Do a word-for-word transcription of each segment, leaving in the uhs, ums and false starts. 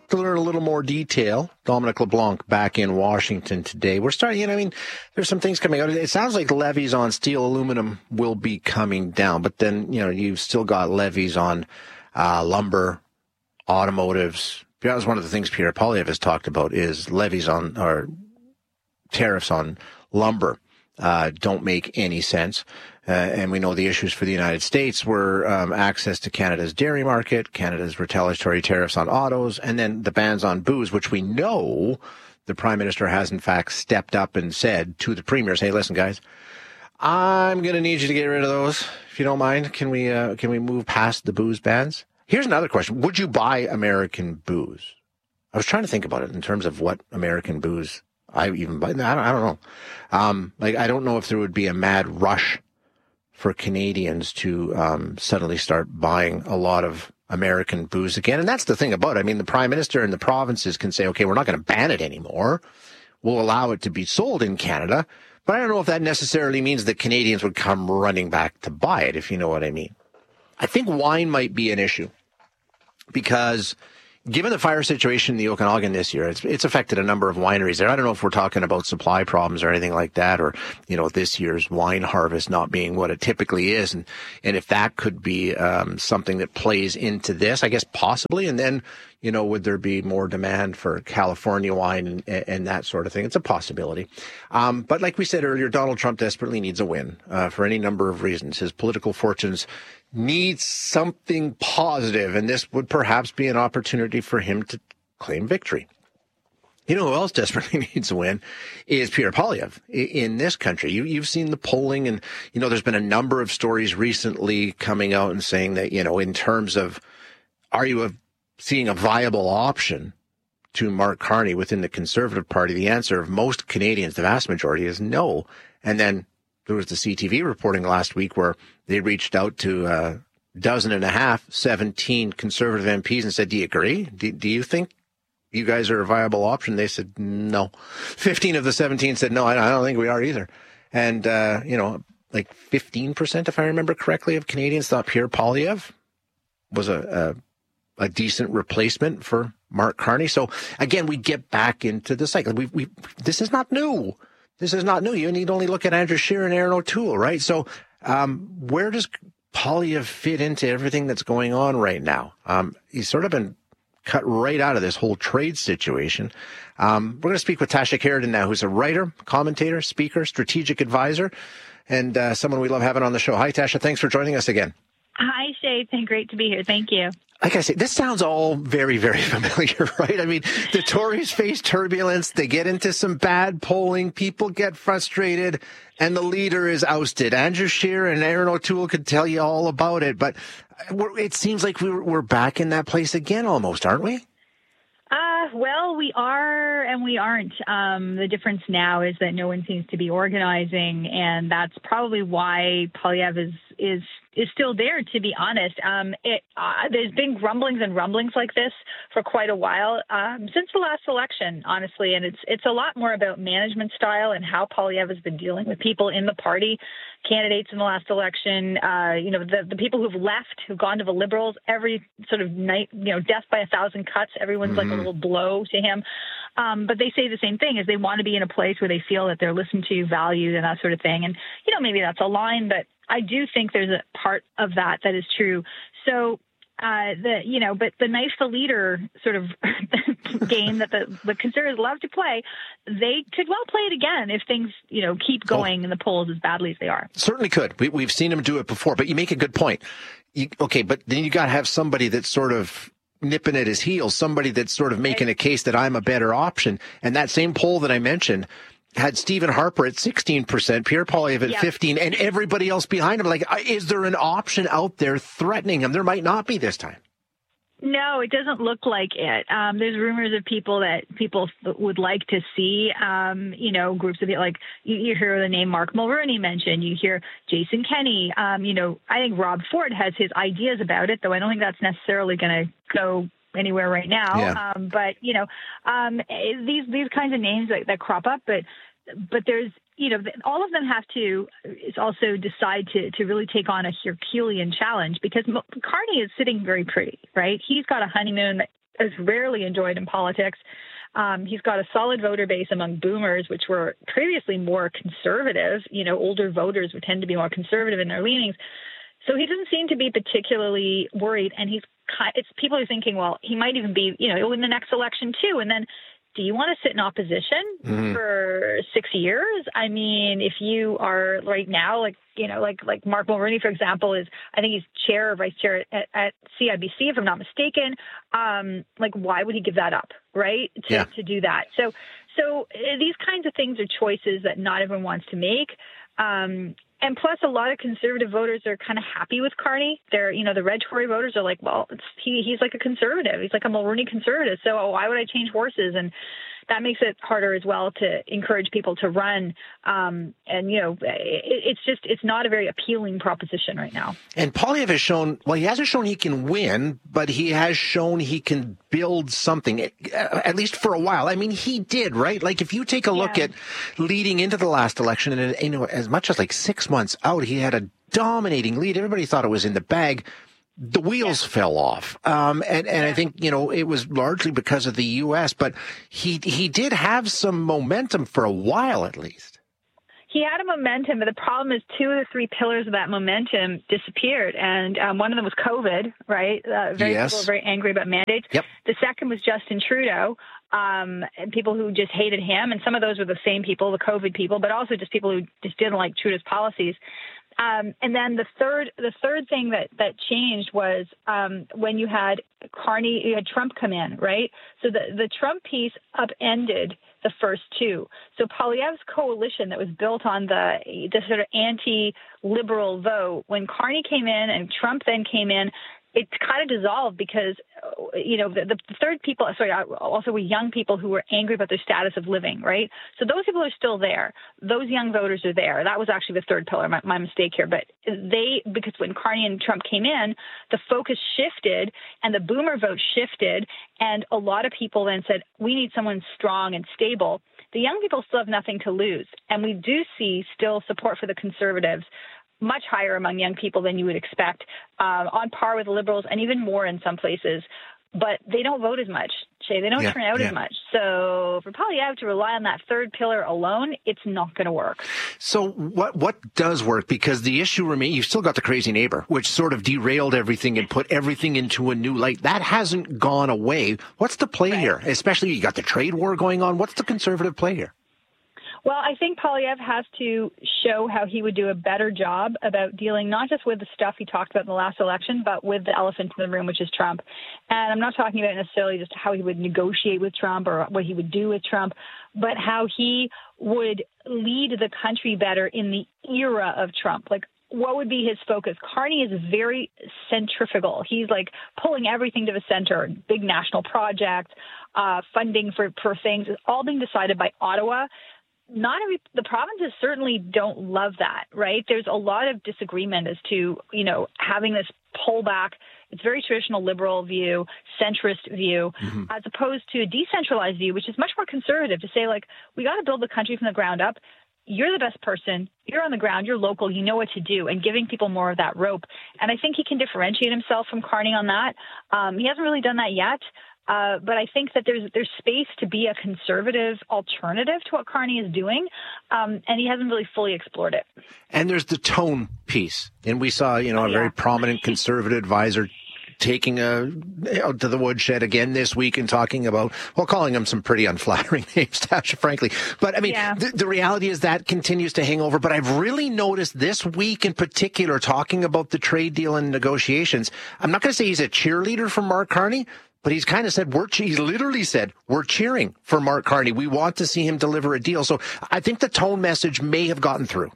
To learn a little more detail, Dominic LeBlanc back in Washington today. We're starting, you know, I mean, there's some things coming out. It sounds like levies on steel, aluminum will be coming down, but then, you know, you've still got levies on uh, lumber, automotives. That was one of the things Pierre Poilievre has talked about is levies on, or tariffs on lumber uh, don't make any sense. Uh, and we know the issues for the United States were um, access to Canada's dairy market, Canada's retaliatory tariffs on autos, and then the bans on booze, which we know the Prime Minister has in fact stepped up and said to the premiers, hey, listen, guys, I'm going to need you to get rid of those. If you don't mind, can we uh, can we move past the booze bans? Here's another question. Would you buy American booze? I was trying to think about it in terms of what American booze I even buy. I don't, I don't know. Um, like, I don't know if there would be a mad rush for Canadians to um, suddenly start buying a lot of American booze again. And that's the thing about it. I mean, the Prime Minister and the provinces can say, okay, we're not going to ban it anymore. We'll allow it to be sold in Canada. But I don't know if that necessarily means that Canadians would come running back to buy it, if you know what I mean. I think wine might be an issue because given the fire situation in the Okanagan this year, it's, it's affected a number of wineries there. I don't know if we're talking about supply problems or anything like that, or, you know, this year's wine harvest not being what it typically is. And, and if that could be um, something that plays into this, I guess possibly. And then, you know, would there be more demand for California wine and, and that sort of thing? It's a possibility. Um, but like we said earlier, Donald Trump desperately needs a win uh, for any number of reasons. His political fortunes need something positive, and this would perhaps be an opportunity for him to claim victory. You know who else desperately needs a win is Pierre Poilievre in this country. You, you've seen the polling, and, you know, there's been a number of stories recently coming out and saying that, you know, in terms of, are you a, seeing a viable option to Mark Carney within the Conservative Party? The answer of most Canadians, the vast majority, is no. And then there was the C T V reporting last week where they reached out to a dozen and a half, seventeen Conservative M Ps and said, do you agree? Do, do you think you guys are a viable option? They said no. fifteen of the seventeen said no, I don't think we are either. And, uh, you know, like fifteen percent, if I remember correctly, of Canadians thought Pierre Poilievre was a, a, a decent replacement for Mark Carney. So, again, we get back into the cycle. We, we, this is not new. This is not new. You need only look at Andrew Scheer and Aaron O'Toole, right? So um, where does Poilievre fit into everything that's going on right now? Um, he's sort of been cut right out of this whole trade situation. Um, we're going to speak with Tasha Keridan now, who's a writer, commentator, speaker, strategic advisor, and uh, someone we love having on the show. Hi, Tasha. Thanks for joining us again. Hi, Shay. It's been great to be here. Thank you. Like I say, this sounds all very, very familiar, right? I mean, the Tories face turbulence. They get into some bad polling. People get frustrated, and the leader is ousted. Andrew Scheer and Aaron O'Toole could tell you all about it, but it seems like we're, we're back in that place again almost, aren't we? Uh, well, we are and we aren't. Um, the difference now is that no one seems to be organizing, and that's probably why Poilievre is is is still there, to be honest. Um, it, uh, there's been grumblings and rumblings like this for quite a while, um, since the last election, honestly. And it's it's a lot more about management style and how Poilievre has been dealing with people in the party, candidates in the last election, uh, you know, the, the people who've left, who've gone to the Liberals, every sort of night, you know, death by a thousand cuts. Everyone's mm-hmm. like a little blow to him. Um, but they say the same thing, is they want to be in a place where they feel that they're listened to, valued, and that sort of thing. And, you know, maybe that's a line, but I do think there's a part of that that is true. So, uh, the, you know, but the knife the leader sort of game that the, the Conservatives love to play, they could well play it again if things, you know, keep going oh. in the polls as badly as they are. Certainly could. We, we've seen them do it before, but you make a good point. You, okay, but then you got to have somebody that's sort of nipping at his heels, somebody that's sort of making a case that I'm a better option. And that same poll that I mentioned had Stephen Harper at sixteen percent, Pierre Poilievre at yep. fifteen, and everybody else behind him. Like, is there an option out there threatening him? There might not be this time. No, it doesn't look like it. Um, there's rumors of people that people would like to see, um, you know, groups of people. Like, you, you hear the name Mark Mulroney mentioned. You hear Jason Kenney. Um, you know, I think Rob Ford has his ideas about it, though I don't think that's necessarily going to go anywhere right now. Yeah. Um, but, you know, um, these these kinds of names that, that crop up, but but there's, you know, all of them have to also decide to, to really take on a Herculean challenge, because Carney is sitting very pretty, right? He's got a honeymoon that is rarely enjoyed in politics. Um, he's got a solid voter base among boomers, which were previously more conservative. You know, older voters would tend to be more conservative in their leanings. So he doesn't seem to be particularly worried. And he's it's people are thinking, well, he might even be, you know, in the next election too. And then, do you want to sit in opposition mm-hmm. for six years? I mean, if you are right now, like, you know, like like Mark Mulroney, for example, is, I think he's chair or vice chair at, at C I B C, if I'm not mistaken. Um, like, why would he give that up, right, to, yeah. to do that? So, so these kinds of things are choices that not everyone wants to make. Um, and plus, a lot of conservative voters are kind of happy with Carney. They're, you know, the red Tory voters are like, well, it's, he, he's like a conservative. He's like a Mulroney conservative. So why would I change horses? And that makes it harder as well to encourage people to run. Um, and, you know, it, it's just, it's not a very appealing proposition right now. And Poilievre has shown, well, he hasn't shown he can win, but he has shown he can build something, at least for a while. I mean, he did, right? Like, if you take a look yeah. at leading into the last election, and, you know, as much as like six months out, he had a dominating lead. Everybody thought it was in the bag. The wheels yeah. fell off. Um, and, and yeah. I think, you know, it was largely because of the U S, but he, he did have some momentum for a while, at least. He had a momentum, but the problem is two of the three pillars of that momentum disappeared. And um, one of them was COVID, right? Uh, very yes. people were very angry about mandates. Yep. The second was Justin Trudeau, um, and people who just hated him. And some of those were the same people, the COVID people, but also just people who just didn't like Trudeau's policies. Um, and then the third, the third thing that, that changed was um, when you had Carney, you had Trump come in, right? So the, the Trump piece upended the first two. So Poilievre's coalition that was built on the the sort of anti-liberal vote, when Carney came in and Trump then came in, it kind of dissolved because, you know, the, the third people, sorry, also were young people who were angry about their status of living, right? So those people are still there. Those young voters are there. That was actually the third pillar, my, my mistake here. But they, because when Carney and Trump came in, the focus shifted and the boomer vote shifted. And a lot of people then said, we need someone strong and stable. The young people still have nothing to lose. And we do see still support for the conservatives, much higher among young people than you would expect, uh, on par with liberals and even more in some places. But they don't vote as much, Shay. They don't yeah, turn out yeah. as much. So for Poilievre to rely on that third pillar alone, it's not going to work. So what what does work? Because the issue remains, you've still got the crazy neighbor, which sort of derailed everything and put everything into a new light. That hasn't gone away. What's the play right. here? Especially you got the trade war going on. What's the conservative play here? Well, I think Poilievre has to show how he would do a better job about dealing not just with the stuff he talked about in the last election, but with the elephant in the room, which is Trump. And I'm not talking about necessarily just how he would negotiate with Trump or what he would do with Trump, but how he would lead the country better in the era of Trump. Like, what would be his focus? Carney is very centrifugal. He's like pulling everything to the center, big national projects, uh, funding for, for things, is all being decided by Ottawa. Not every, the provinces certainly don't love that, right? There's a lot of disagreement as to, you know, having this pullback. It's very traditional liberal view, centrist view, mm-hmm. as opposed to a decentralized view, which is much more conservative, to say, like, we got to build the country from the ground up. You're the best person. You're on the ground. You're local. You know what to do, and giving people more of that rope. And I think he can differentiate himself from Carney on that. Um, he hasn't really done that yet. Uh, but I think that there's there's space to be a conservative alternative to what Carney is doing, um, and he hasn't really fully explored it. And there's the tone piece, and we saw, you know, oh, a yeah. very prominent conservative advisor taking a out to the woodshed again this week and talking about, well, calling him some pretty unflattering names, Tasha, frankly. But I mean, yeah. the, the reality is that continues to hang over. But I've really noticed this week in particular, talking about the trade deal and negotiations, I'm not going to say he's a cheerleader for Mark Carney, but he's kind of said, we're, he's literally said, we're cheering for Mark Carney. We want to see him deliver a deal. So I think the tone message may have gotten through.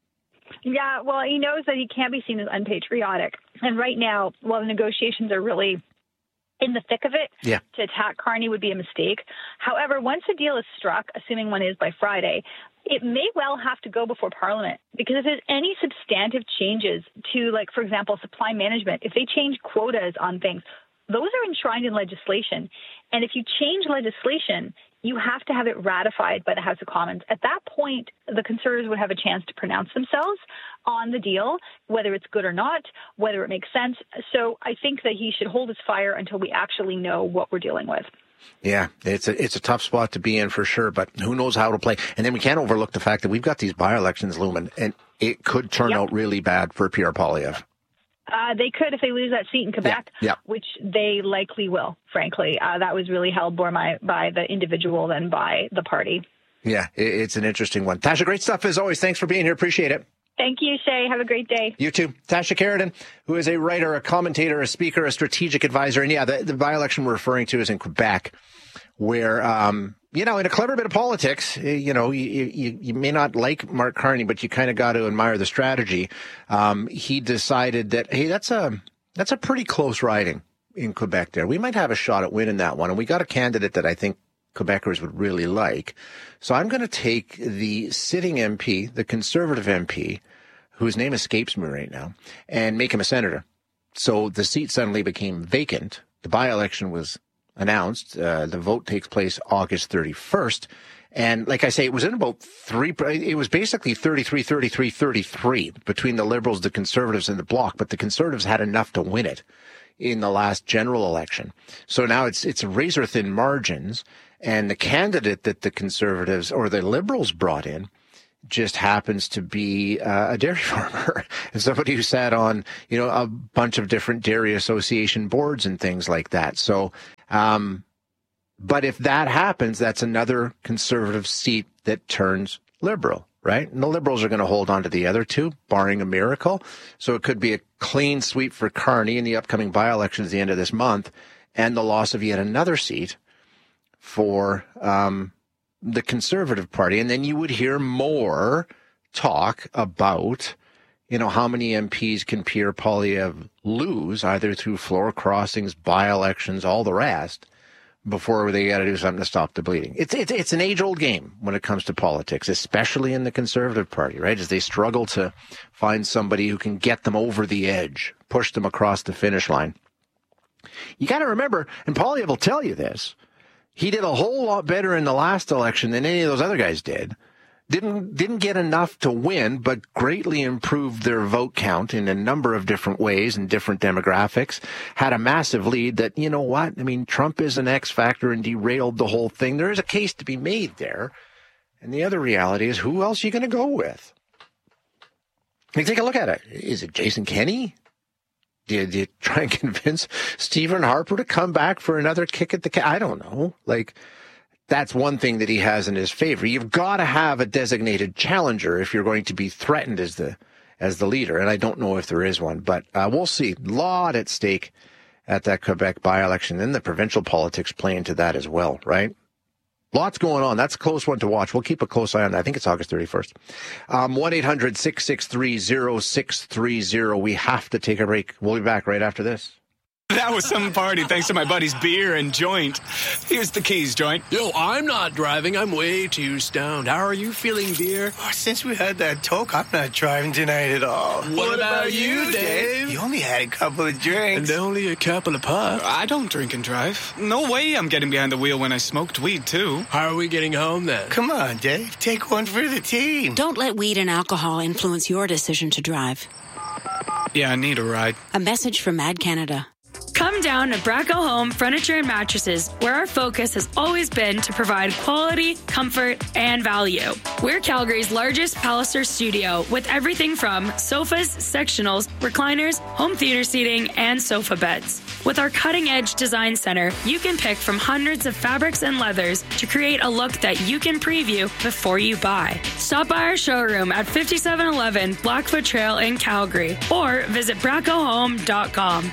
Yeah, well, he knows that he can't be seen as unpatriotic. And right now, while the negotiations are really in the thick of it, yeah. to attack Carney would be a mistake. However, once a deal is struck, assuming one is by Friday, it may well have to go before Parliament, because if there's any substantive changes to, like, for example, supply management, if they change quotas on things, those are enshrined in legislation. And if you change legislation, you have to have it ratified by the House of Commons. At that point, the Conservatives would have a chance to pronounce themselves on the deal, whether it's good or not, whether it makes sense. So I think that he should hold his fire until we actually know what we're dealing with. Yeah, it's a it's a tough spot to be in for sure, but who knows how it'll play. And then we can't overlook the fact that we've got these by-elections looming, and it could turn yep. out really bad for Pierre Poilievre. Uh, they could if they lose that seat in Quebec, yeah, yeah. which they likely will, frankly. Uh, that was really held more by, by the individual than by the party. Yeah, it's an interesting one. Tasha, great stuff as always. Thanks for being here. Appreciate it. Thank you, Shay. Have a great day. You too. Tasha Karaden, who is a writer, a commentator, a speaker, a strategic advisor. And yeah, the, the by-election we're referring to is in Quebec, where, um, you know, in a clever bit of politics, you know, you, you, you may not like Mark Carney, but you kind of got to admire the strategy. Um, he decided that, hey, that's a, that's a pretty close riding in Quebec there. We might have a shot at winning that one. And we got a candidate that I think Quebecers would really like. So I'm going to take the sitting M P, the Conservative M P, whose name escapes me right now, and make him a senator. So the seat suddenly became vacant. The by-election was announced. Uh, the vote takes place August thirty-first. And like I say, it was in about three, it was basically thirty-three, thirty-three, thirty-three between the Liberals, the Conservatives, and the Bloc, but the Conservatives had enough to win it in the last general election. So now it's, it's razor-thin margins, and the candidate that the Conservatives or the Liberals brought in just happens to be uh, a dairy farmer and somebody who sat on, you know, a bunch of different dairy association boards and things like that. So, um, but if that happens, that's another Conservative seat that turns Liberal, right? And the Liberals are going to hold on to the other two, barring a miracle. So it could be a clean sweep for Carney in the upcoming by-elections at the end of this month, and the loss of yet another seat for, um, the Conservative Party. And then you would hear more talk about, you know, how many M Ps can Pierre Poilievre lose, either through floor crossings, by-elections, all the rest, before they got to do something to stop the bleeding. It's, it's, it's an age-old game when it comes to politics, especially in the Conservative Party, right? As they struggle to find somebody who can get them over the edge, push them across the finish line. You got to remember, and Poilievre will tell you this, he did a whole lot better in the last election than any of those other guys did. Didn't didn't get enough to win, but greatly improved their vote count in a number of different ways and different demographics. Had a massive lead that, you know what? I mean, Trump is an X factor and derailed the whole thing. There is a case to be made there. And the other reality is, who else are you going to go with? I mean, take a look at it. Is it Jason Kenney? Did you try and convince Stephen Harper to come back for another kick at the can? I don't know. Like, that's one thing that he has in his favor. You've got to have a designated challenger if you're going to be threatened as the as the leader. And I don't know if there is one, but uh, we'll see. A lot at stake at that Quebec by-election. Then the provincial politics play into that as well, right? Lots going on. That's a close one to watch. We'll keep a close eye on that. I think it's August thirty-first. Um, one eight hundred six six three oh six three oh. We have to take a break. We'll be back right after this. That was some party thanks to my buddy's beer and joint. Here's the keys, joint. Yo, I'm not driving. I'm way too stoned. How are you feeling, dear? Oh, since we had that talk, I'm not driving tonight at all. What, what about, about you, Dave? You only had a couple of drinks. And only a couple of puffs. I don't drink and drive. No way I'm getting behind the wheel when I smoked weed, too. How are we getting home, then? Come on, Dave. Take one for the team. Don't let weed and alcohol influence your decision to drive. Yeah, I need a ride. A message from Mad Canada. Come down to Bracco Home Furniture and Mattresses, where our focus has always been to provide quality, comfort, and value. We're Calgary's largest Palliser studio with everything from sofas, sectionals, recliners, home theater seating, and sofa beds. With our cutting-edge design center, you can pick from hundreds of fabrics and leathers to create a look that you can preview before you buy. Stop by our showroom at fifty-seven eleven Blackfoot Trail in Calgary or visit bracco home dot com.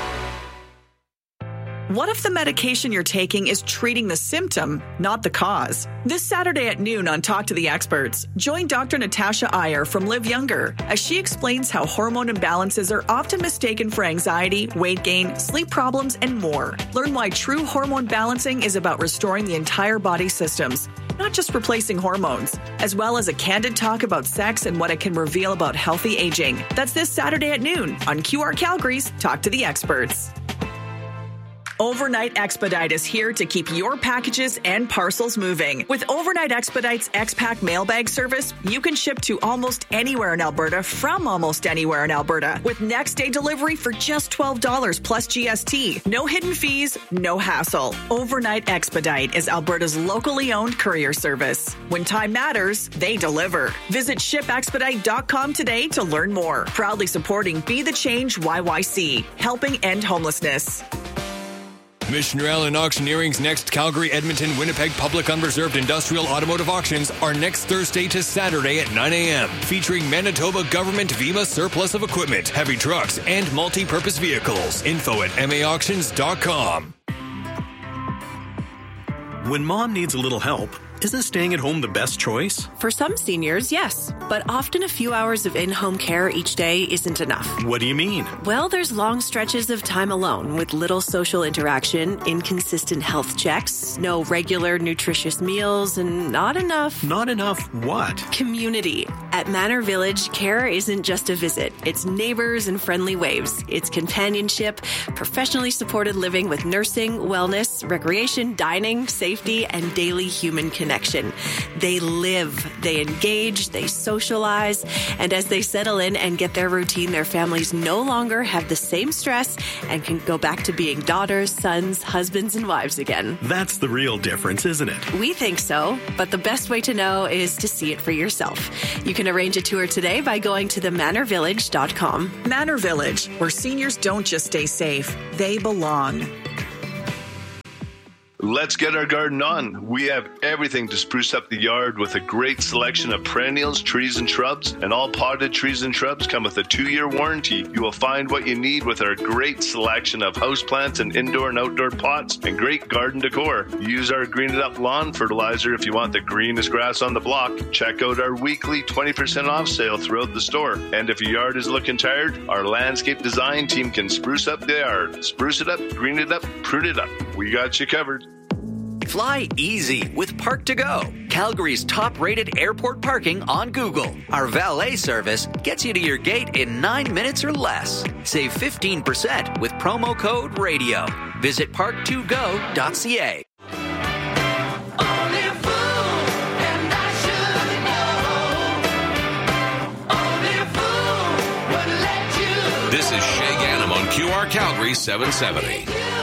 What if the medication you're taking is treating the symptom, not the cause? This Saturday at noon on Talk to the Experts, join Doctor Natasha Iyer from Live Younger as she explains how hormone imbalances are often mistaken for anxiety, weight gain, sleep problems, and more. Learn why true hormone balancing is about restoring the entire body systems, not just replacing hormones, as well as a candid talk about sex and what it can reveal about healthy aging. That's this Saturday at noon on Q R Calgary's Talk to the Experts. Overnight Expedite is here to keep your packages and parcels moving. With Overnight Expedite's X-Pack mailbag service, you can ship to almost anywhere in Alberta from almost anywhere in Alberta with next day delivery for just twelve dollars plus G S T. No hidden fees, no hassle. Overnight Expedite is Alberta's locally owned courier service. When time matters, they deliver. Visit ship expedite dot com today to learn more. Proudly supporting Be the Change Y Y C, helping end homelessness. Missioner Allen Auctioneering's next Calgary, Edmonton, Winnipeg Public Unreserved Industrial Automotive Auctions are next Thursday to Saturday at nine a.m. featuring Manitoba Government V M A surplus of equipment, heavy trucks, and multi-purpose vehicles. Info at m a auctions dot com. When mom needs a little help, isn't staying at home the best choice? For some seniors, yes. But often a few hours of in-home care each day isn't enough. What do you mean? Well, there's long stretches of time alone with little social interaction, inconsistent health checks, no regular nutritious meals, and not enough... Not enough what? Community. At Manor Village, care isn't just a visit. It's neighbors and friendly waves. It's companionship, professionally supported living with nursing, wellness, recreation, dining, safety, and daily human connection. They live, they engage, they socialize, and as they settle in and get their routine, their families no longer have the same stress and can go back to being daughters, sons, husbands, and wives again. That's the real difference, isn't it? We think so, but the best way to know is to see it for yourself. You can arrange a tour today by going to the manor village dot com. Manor Village, where seniors don't just stay safe, they belong. Let's get our garden on. We have everything to spruce up the yard with a great selection of perennials, trees, and shrubs. And all potted trees and shrubs come with a two-year warranty. You will find what you need with our great selection of houseplants and indoor and outdoor pots and great garden decor. Use our Green It Up lawn fertilizer if you want the greenest grass on the block. Check out our weekly twenty percent off sale throughout the store. And if your yard is looking tired, our landscape design team can spruce up the yard. Spruce it up, green it up, prune it up. We got you covered. Fly easy with Park to Go, Calgary's top-rated airport parking on Google. Our valet service gets you to your gate in nine minutes or less. Save fifteen percent with promo code RADIO. Visit park to go dot c a. This is Shay Ganem on Q R Calgary seven seventy.